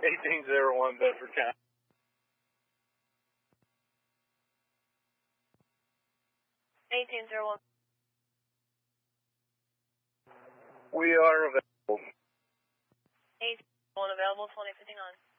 1801 Bedford County. We are available. 1801 available, 2059.